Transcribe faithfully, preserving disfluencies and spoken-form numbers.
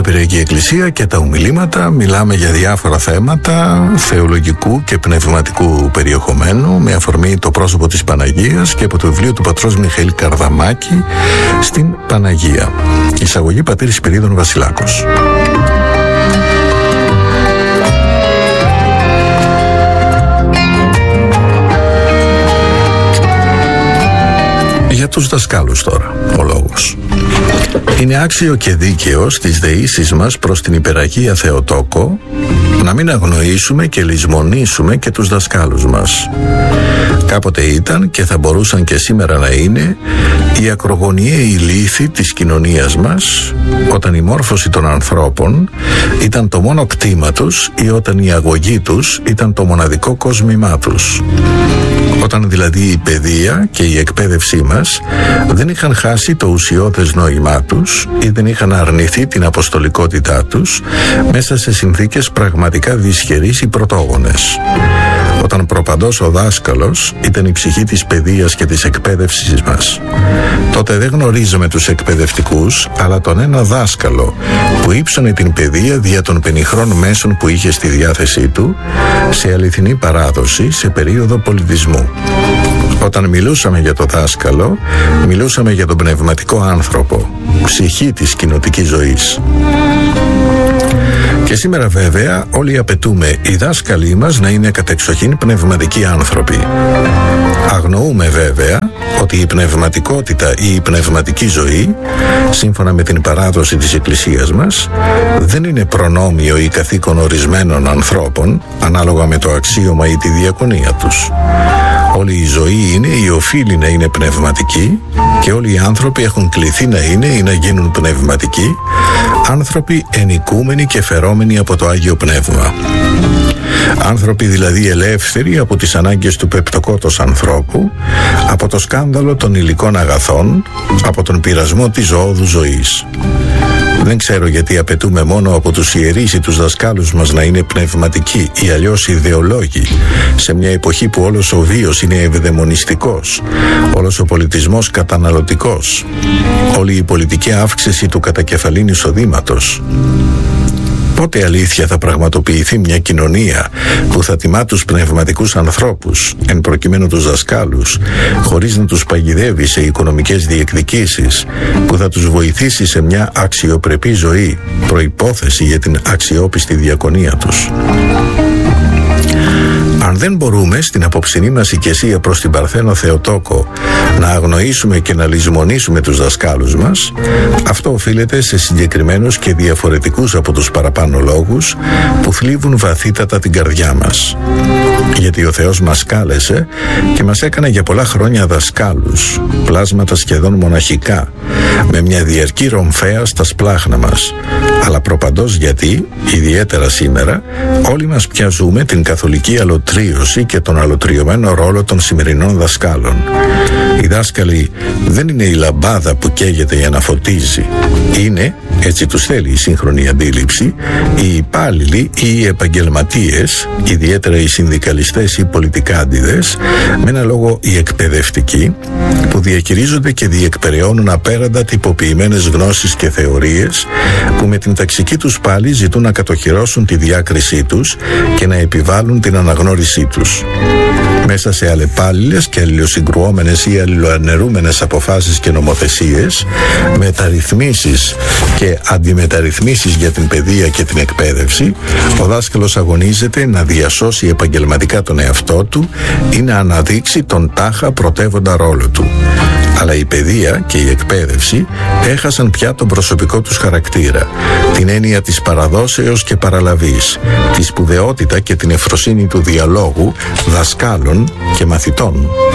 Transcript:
Κυπριακή Εκκλησία και τα ομιλήματα μιλάμε για διάφορα θέματα θεολογικού και πνευματικού περιεχομένου με αφορμή το πρόσωπο της Παναγίας και από το βιβλίο του πατρός Μιχαήλ Καρδαμάκη στην Παναγία. Εισαγωγή πατήρ Σπυρίδων Βασιλάκος. Για τους δασκάλους τώρα, ο λόγος. Είναι άξιο και δίκαιο στις δεήσεις μας προς την υπεραγία Θεοτόκο να μην αγνοήσουμε και λησμονήσουμε και τους δασκάλους μας. Κάποτε ήταν και θα μπορούσαν και σήμερα να είναι η ακρογωνιαίοι λύθη της κοινωνίας μας, όταν η μόρφωση των ανθρώπων ήταν το μόνο κτήμα τους ή όταν η αγωγή τους ήταν το μοναδικό κόσμημά τους. Όταν δηλαδή η παιδεία και η εκπαίδευσή μας δεν είχαν χάσει το ουσιώδες νόημά τους ή δεν είχαν αρνηθεί την αποστολικότητά τους μέσα σε συνθήκες πραγματικά δυσχερείς ή πρωτόγονες. Όταν προπαντός ο δάσκαλος ήταν η ψυχή της παιδείας και της εκπαίδευσης μας. Τότε δεν γνωρίζαμε τους εκπαιδευτικούς, αλλά τον ένα δάσκαλο που ύψωνε την παιδεία δια των πενιχρών μέσων που είχε στη διάθεσή του σε αληθινή παράδοση σε περίοδο πολιτισμού. Όταν μιλούσαμε για το δάσκαλο, μιλούσαμε για τον πνευματικό άνθρωπο, ψυχή της κοινοτικής ζωής. Και σήμερα βέβαια όλοι απαιτούμε οι δάσκαλοι μας να είναι κατεξοχήν πνευματικοί άνθρωποι. Αγνοούμε βέβαια ότι η πνευματικότητα ή η πνευματική ζωή, σύμφωνα με την παράδοση της Εκκλησίας μας, δεν είναι προνόμιο ή καθήκον ορισμένων ανθρώπων, ανάλογα με το αξίωμα ή τη διακονία τους. Όλη η ζωή είναι ή οφείλει να είναι πνευματική και όλοι οι άνθρωποι έχουν κληθεί να είναι ή να γίνουν πνευματικοί, άνθρωποι ενοικούμενοι και φερόμενοι από το Άγιο Πνεύμα. Άνθρωποι δηλαδή ελεύθεροι από τις ανάγκες του πεπτοκότος ανθρώπου, από το σκάνδαλο των υλικών αγαθών, από τον πειρασμό της ζωώδου ζωής. Δεν ξέρω γιατί απαιτούμε μόνο από τους ιερείς ή τους δασκάλους μας να είναι πνευματικοί ή αλλιώς ιδεολόγοι, σε μια εποχή που όλος ο βίος είναι ευδαιμονιστικός, όλος ο πολιτισμός καταναλωτικός, όλη η πολιτική αύξηση του κατακεφαλήν εισοδήματος. Πότε αλήθεια θα πραγματοποιηθεί μια κοινωνία που θα τιμά τους πνευματικούς ανθρώπους, εν προκειμένου τους δασκάλους, χωρίς να τους παγιδεύει σε οικονομικές διεκδικήσεις, που θα τους βοηθήσει σε μια αξιοπρεπή ζωή, προϋπόθεση για την αξιόπιστη διακονία τους? Αν δεν μπορούμε στην απόψινή μας οικεσία προς την Παρθένο Θεοτόκο να αγνοήσουμε και να λησμονήσουμε τους δασκάλους μας, αυτό οφείλεται σε συγκεκριμένους και διαφορετικούς από τους παραπάνω λόγους που θλίβουν βαθύτατα την καρδιά μας. Γιατί ο Θεός μας κάλεσε και μας έκανε για πολλά χρόνια δασκάλους, πλάσματα σχεδόν μοναχικά, με μια διαρκή ρομφαία στα σπλάχνα μας. Αλλά προπαντός γιατί, ιδιαίτερα σήμερα, όλοι μας πια ζούμε την καθολική αλωτρίωση και τον αλωτριωμένο ρόλο των σημερινών δασκάλων. Οι δάσκαλοι δεν είναι η λαμπάδα που καίγεται για να φωτίζει. Είναι, έτσι τους θέλει η σύγχρονη αντίληψη, οι υπάλληλοι ή οι επαγγελματίες, ιδιαίτερα οι συνδικαλιστές ή οι πολιτικάντιδες, με ένα λόγο οι εκπαιδευτικοί, που διαχειρίζονται και διεκπεραιώνουν απέραντα τυποποιημένες γνώσεις και θεωρίες, που με την ταξική τους πάλι ζητούν να κατοχυρώσουν τη διάκρισή τους και να επιβάλλουν την αναγνώρισή τους. Μέσα σε αλλεπάλληλες και αλληλοσυγκρουόμενες ή αλληλοαναιρούμενες αποφάσεις και νομοθεσίες, μεταρρυθμίσεις και αντιμεταρρυθμίσεις για την παιδεία και την εκπαίδευση, ο δάσκαλος αγωνίζεται να διασώσει επαγγελματικά τον εαυτό του ή να αναδείξει τον τάχα πρωτεύοντα ρόλο του. Αλλά η παιδεία και η εκπαίδευση έχασαν πια τον προσωπικό τους χαρακτήρα, την έννοια της παραδόσεως και παραλαβής, τη σπουδαιότητα και την ευφροσύνη του διαλόγου δασκάλων και μαθητών.